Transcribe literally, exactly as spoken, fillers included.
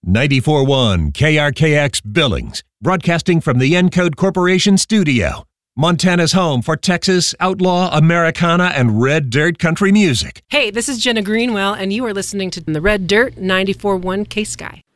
ninety-four point one K R K X Billings, broadcasting from the Encode Corporation studio. Montana's home for Texas, outlaw, Americana, and red dirt country music. Hey, this is Jenna Greenwell, and you are listening to the Red Dirt ninety-four point one K-Sky.